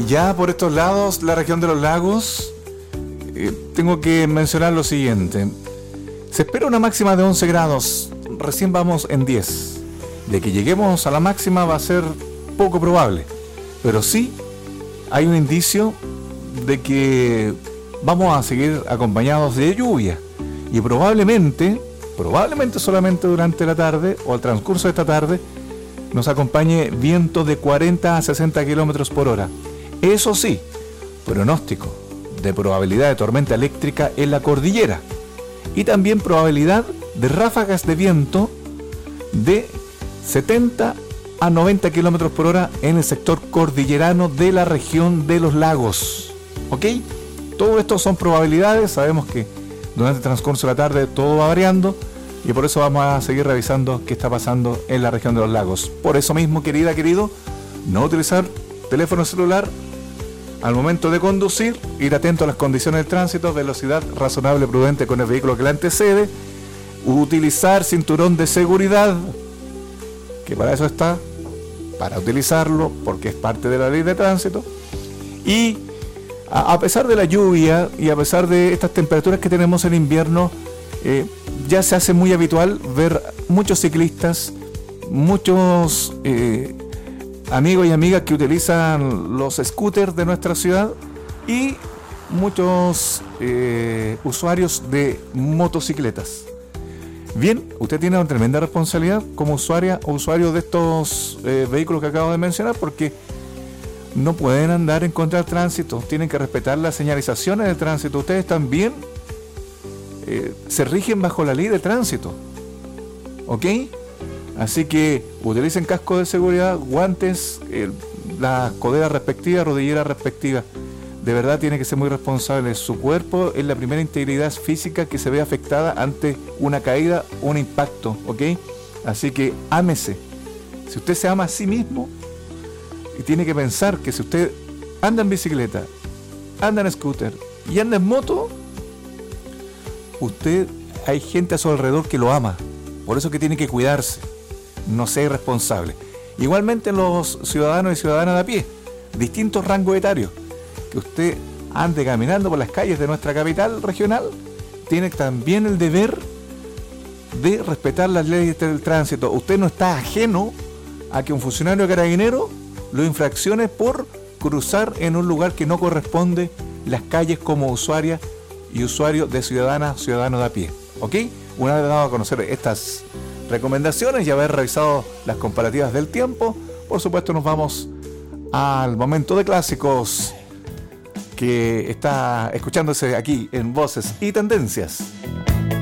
Ya por estos lados, la región de los lagos, tengo que mencionar lo siguiente. Se espera una máxima de 11 grados, recién vamos en 10. De que lleguemos a la máxima va a ser poco probable, pero sí hay un indicio de que vamos a seguir acompañados de lluvia y probablemente solamente durante la tarde o al transcurso de esta tarde nos acompañe viento de 40 a 60 kilómetros por hora. Eso sí, pronóstico de probabilidad de tormenta eléctrica en la cordillera y también probabilidad de ráfagas de viento de 70 a 90 kilómetros por hora en el sector cordillerano de la región de los lagos. ¿Ok? Todo esto son probabilidades, sabemos que durante el transcurso de la tarde todo va variando y por eso vamos a seguir revisando qué está pasando en la región de los lagos. Por eso mismo, querido, no utilizar teléfono celular al momento de conducir, ir atento a las condiciones del tránsito, velocidad razonable, prudente con el vehículo que le antecede, utilizar cinturón de seguridad, que para eso está, para utilizarlo, porque es parte de la ley de tránsito, y a pesar de la lluvia y a pesar de estas temperaturas que tenemos en invierno, ya se hace muy habitual ver muchos ciclistas, muchos amigos y amigas que utilizan los scooters de nuestra ciudad y muchos usuarios de motocicletas. Bien, usted tiene una tremenda responsabilidad como usuaria o usuario de estos vehículos que acabo de mencionar, porque no pueden andar en contra del tránsito, tienen que respetar las señalizaciones del tránsito. Ustedes también se rigen bajo la ley de tránsito, ¿ok? Así que utilicen casco de seguridad, guantes, la codera respectiva, rodillera respectiva. De verdad tiene que ser muy responsable. Su cuerpo es la primera integridad física que se ve afectada ante una caída o un impacto, ¿ok? Así que ámese. Si usted se ama a sí mismo, y tiene que pensar que si usted anda en bicicleta, anda en scooter y anda en moto, hay gente a su alrededor que lo ama. Por eso que tiene que cuidarse, no sea irresponsable. Igualmente los ciudadanos y ciudadanas de a pie, distintos rangos etarios, que usted ande caminando por las calles de nuestra capital regional, tiene también el deber de respetar las leyes del tránsito. Usted no está ajeno a que un funcionario carabinero lo infraccione por cruzar en un lugar que no corresponde las calles como usuaria y usuario de ciudadanos de a pie. ¿Ok? Una vez dado a conocer estas recomendaciones y haber revisado las comparativas del tiempo, por supuesto nos vamos al momento de clásicos que está escuchándose aquí en Voces y Tendencias.